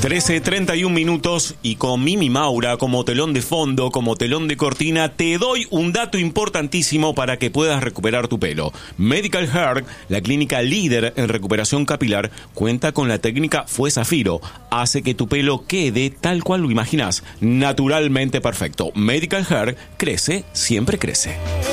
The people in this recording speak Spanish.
13:31 minutos y con Mimi Maura como telón de fondo, como telón de cortina, te doy un dato importantísimo para que puedas recuperar tu pelo. Medical Hair, la clínica líder en recuperación capilar, cuenta con la técnica Fue Zafiro. Hace que tu pelo quede tal cual lo imaginas, naturalmente perfecto. Medical Hair crece, siempre crece.